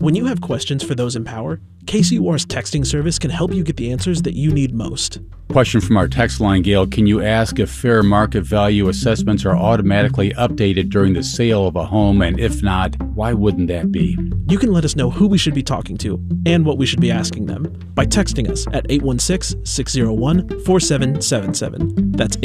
When you have questions for those in power, KCUR's texting service can help you get the answers that you need most. Question from our text line, Gail. Can you ask if fair market value assessments are automatically updated during the sale of a home? And if not, why wouldn't that be? You can let us know who we should be talking to and what we should be asking them by texting us at 816-601-4777. That's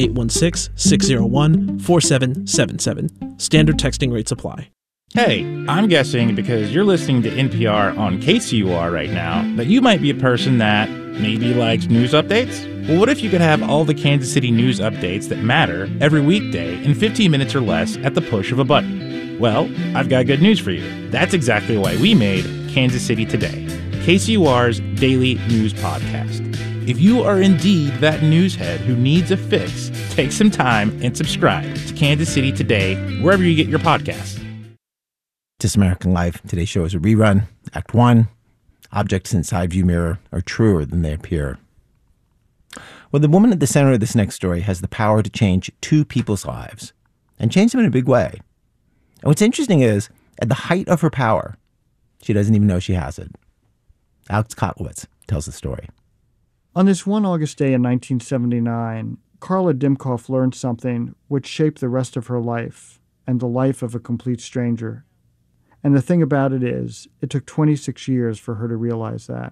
816-601-4777. Standard texting rates apply. Hey, I'm guessing because you're listening to NPR on KCUR right now that you might be a person that maybe likes news updates. Well, what if you could have all the Kansas City news updates that matter every weekday in 15 minutes or less at the push of a button? Well, I've got good news for you. That's exactly why we made Kansas City Today, KCUR's daily news podcast. If you are indeed that newshead who needs a fix, take some time and subscribe to Kansas City Today wherever you get your podcasts. This American Life. Today's show is a rerun. Act 1. Objects in side view mirror are truer than they appear. Well, the woman at the center of this next story has the power to change two people's lives and change them in a big way. And what's interesting is, at the height of her power, she doesn't even know she has it. Alex Kotlowitz tells the story. On this one August day in 1979, Carla Dimkoff learned something which shaped the rest of her life and the life of a complete stranger. And the thing about it is, it took 26 years for her to realize that.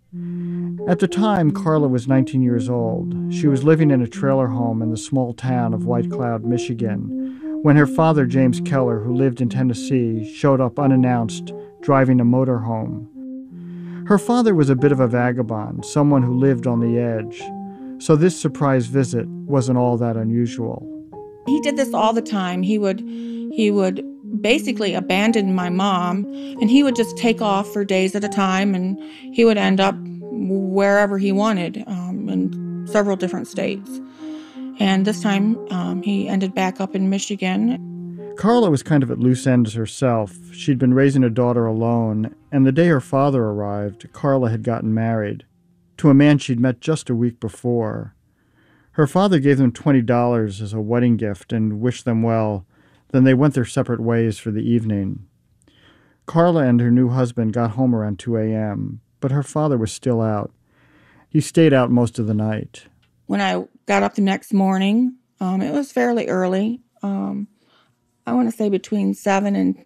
At the time, Carla was 19 years old. She was living in a trailer home in the small town of White Cloud, Michigan, when her father, James Keller, who lived in Tennessee, showed up unannounced, driving a motorhome. Her father was a bit of a vagabond, someone who lived on the edge. So this surprise visit wasn't all that unusual. He did this all the time. He would basically abandon my mom, and he would just take off for days at a time, and he would end up wherever he wanted in several different states. And this time he ended back up in Michigan. Carla was kind of at loose ends herself. She'd been raising a daughter alone, and the day her father arrived, Carla had gotten married to a man she'd met just a week before. Her father gave them $20 as a wedding gift and wished them well. Then they went their separate ways for the evening. Carla and her new husband got home around 2 a.m., but her father was still out. He stayed out most of the night. When I got up the next morning, it was fairly early. I want to say between 7 and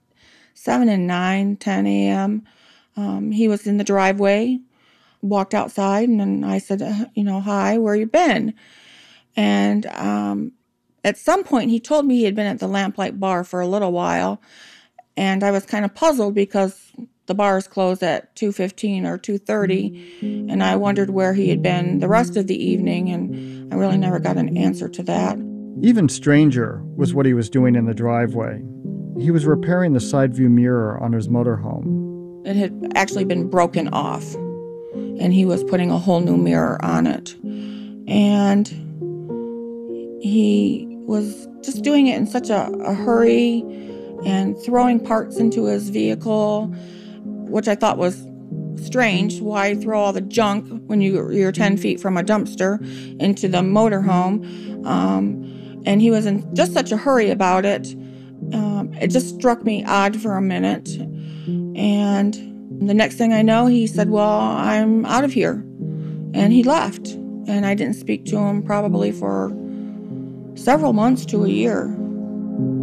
9, 10 a.m. He was in the driveway, walked outside, and then I said, hi, where you been? And at some point, he told me he had been at the Lamplight Bar for a little while, and I was kind of puzzled because the bars closed at 2:15 or 2:30, and I wondered where he had been the rest of the evening, and I really never got an answer to that. Even stranger was what he was doing in the driveway. He was repairing the side view mirror on his motorhome. It had actually been broken off, and he was putting a whole new mirror on it. And he was just doing it in such a hurry and throwing parts into his vehicle, which I thought was strange. Why throw all the junk when you're 10 feet from a dumpster into the motorhome? And he was in just such a hurry about it. It just struck me odd for a minute. And the next thing I know, he said, well, I'm out of here. And he left. And I didn't speak to him probably for several months to a year.